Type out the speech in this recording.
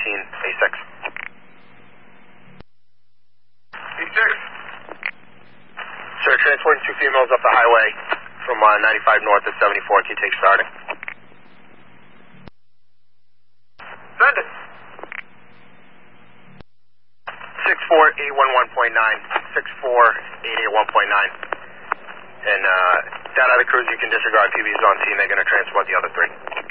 A6. A6. Sir, transporting 2 females up the highway from 95 north to 74. Can you take starting? Send it. 64811.9. 64881.9. And that other cruiser, you can disregard. PB's on scene. They're going to transport the other 3.